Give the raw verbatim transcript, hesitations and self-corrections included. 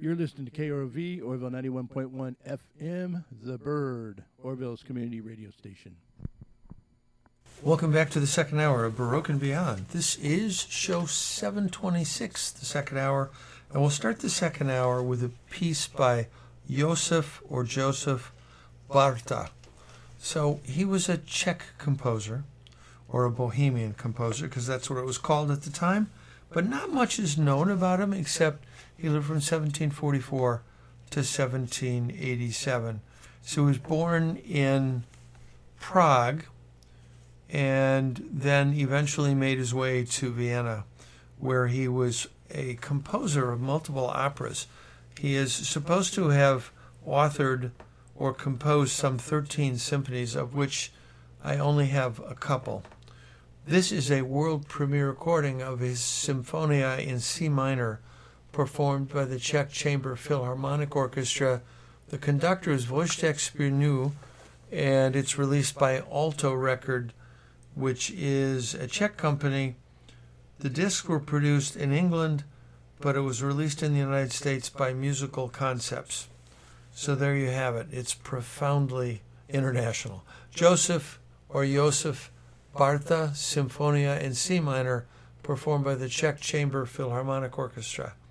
You're listening to K R O V, Orville ninety-one point one F M, The Bird, Orville's community radio station. Welcome back to the second hour of Baroque and Beyond. This is show seven twenty-six, the second hour, and we'll start the second hour with a piece by Josef or Joseph Barta. So he was a Czech composer, or a Bohemian composer, because that's what it was called at the time, but not much is known about him except he lived from seventeen forty-four to seventeen eighty-seven. So he was born in Prague, and then eventually made his way to Vienna, where he was a composer of multiple operas. He is supposed to have authored or composed some thirteen symphonies, of which I only have a couple. This is a world premiere recording of his Symphonia in C minor, performed by the Czech Chamber Philharmonic Orchestra. The conductor is Wojtek Spirnu, and it's released by Alto Record, which is a Czech company. The discs were produced in England, but it was released in the United States by Musical Concepts. So there you have it. It's profoundly international. Joseph or Josef Barta, Symphonia in C minor, performed by the Czech Chamber Philharmonic Orchestra.